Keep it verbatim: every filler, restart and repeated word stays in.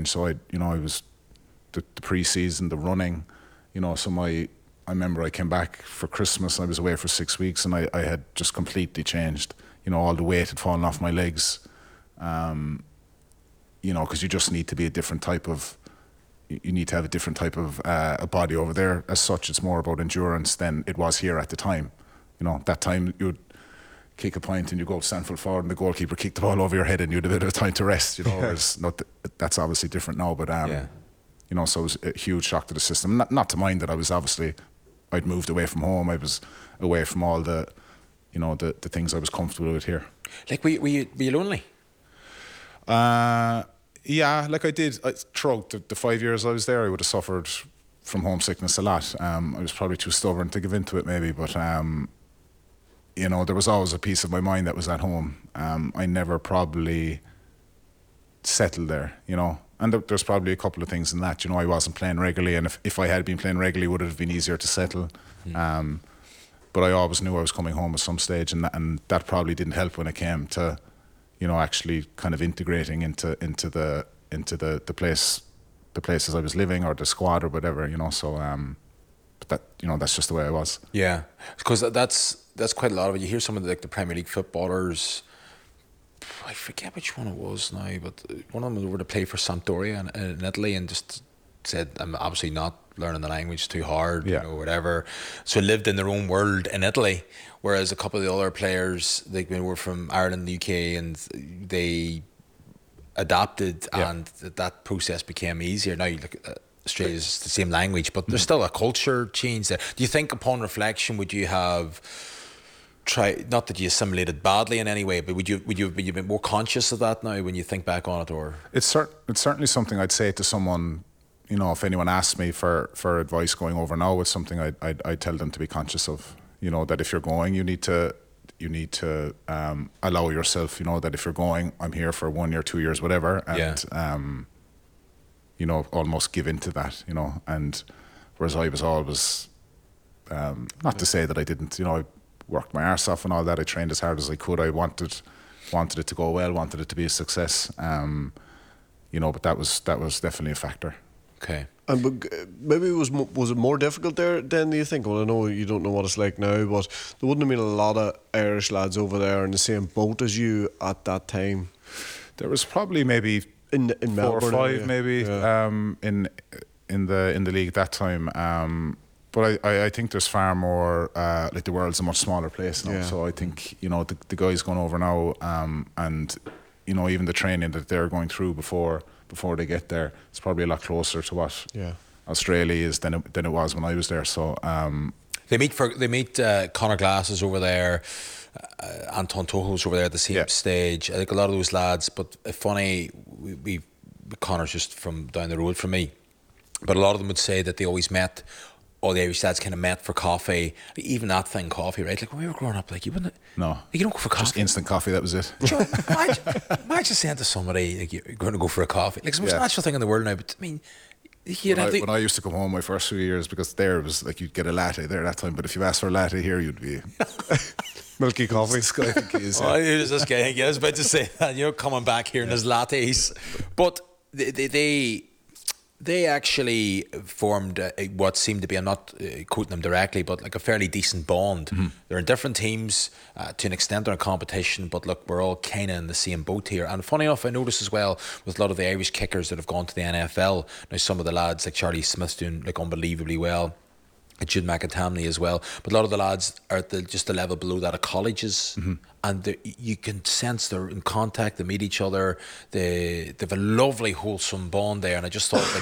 changed. So I, you know, I was the, the pre-season, the running, you know. So my, I remember I came back for Christmas. I was away for six weeks, and I, I had just completely changed. You know, all the weight had fallen off my legs. Um, you know, because you just need to be a different type of. You need to have a different type of uh, a body over there. As such, it's more about endurance than it was here at the time. You know, that time you would kick a point and you go stand full forward and the goalkeeper kicked the ball over your head and you had a bit of time to rest, you know. Whereas not th- that's obviously different now, but um, yeah. you know, so it was a huge shock to the system. Not, not to mind that I was obviously, I'd moved away from home. I was away from all the, you know, the, the things I was comfortable with here. Like, were you, were you, were you lonely? Uh, yeah, like I did, I, throughout the, the five years I was there, I would have suffered from homesickness a lot. Um, I was probably too stubborn to give into it maybe, but um, you know, there was always a piece of my mind that was at home. Um, I never probably settled there, you know. And th- there's probably a couple of things in that, you know. I wasn't playing regularly, and if, if I had been playing regularly, would it have been easier to settle? Mm. Um, but I always knew I was coming home at some stage, and that, and that probably didn't help when it came to, you know, actually kind of integrating into into the into the, the place, the places I was living, or the squad or whatever, you know. So, um, but that, you know, that's just the way I was. Yeah, because that's that's quite a lot of it. You hear some of the, like the Premier League footballers. I forget which one it was now, but one of them was over to play for Sampdoria in, in Italy, and just said, "I'm obviously not learning the language too hard, yeah. you know, whatever." So lived in their own world in Italy, whereas a couple of the other players, they were from Ireland, the U K, and they adapted, yeah. and that process became easier. Now you look at Australia, it's the same language, but there's mm. still a culture change there. Do you think, upon reflection, would you have try not that you assimilated badly in any way, but would you would you would you be more conscious of that now when you think back on it? Or it's cert- it's certainly something I'd say to someone, you know, if anyone asked me for, for advice going over now, it's something I'd, I'd I'd tell them to be conscious of. You know, that if you're going, you need to you need to um, allow yourself. You know, that if you're going, I'm here for one year, two years, whatever, and yeah. um, you know, almost give into that. You know, and whereas I was always um, not to say that I didn't, you know. I, worked my arse off and all that. I trained as hard as I could. I wanted wanted it to go well, wanted it to be a success. Um, you know, but that was that was definitely a factor. Okay. And maybe it was was it more difficult there then, do you think? Well, I know you don't know what it's like now, but there wouldn't have been a lot of Irish lads over there in the same boat as you at that time. There was probably maybe in, in four Melbourne, or five area. maybe yeah. um, in in the in the league that time. Um, But I, I, I think there's far more, uh, like the world's a much smaller place now. Yeah. So I think, you know, the, the guys going over now um, and, you know, even the training that they're going through before before they get there, it's probably a lot closer to what yeah. Australia is than it, than it was when I was there. So um, They meet for they meet uh, Conor Glasses over there, uh, Anton Toho's over there at the same yeah. stage. I think a lot of those lads, but uh, funny, we, we Conor's just from down the road from me, but a lot of them would say that they always met. All the Irish lads kind of met for coffee, even that thing, coffee, right? Like when we were growing up, like you wouldn't. No, like, you don't go for coffee. Just instant coffee. That was it. Sure, imagine, imagine saying to somebody like you're going to go for a coffee. Like it's the most yeah. natural thing in the world now. But I mean, you'd when, have I, to, when I used to come home my first few years, because there it was like you'd get a latte there that time. But if you asked for a latte here, you'd be milky coffee. This guy think he is. Oh, who's this guy? I was about to say that. You're coming back here in his lattes, but they. they, they They actually formed uh, what seemed to be, I'm not uh, quoting them directly, but like a fairly decent bond. Mm-hmm. They're in different teams uh, to an extent, they're in competition, but look, we're all kind of in the same boat here. And funny enough, I noticed as well with a lot of the Irish kickers that have gone to the N F L, now some of the lads like Charlie Smith's doing like unbelievably well, and Jude McAtamney as well, but a lot of the lads are at the, just the level below that of colleges. Mm-hmm. And you can sense they're in contact, they meet each other, they, they have a lovely wholesome bond there. And I just thought,